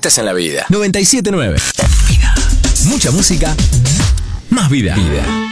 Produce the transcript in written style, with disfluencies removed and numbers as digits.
necesitas en la vida. 97.9. Mucha música, más vida.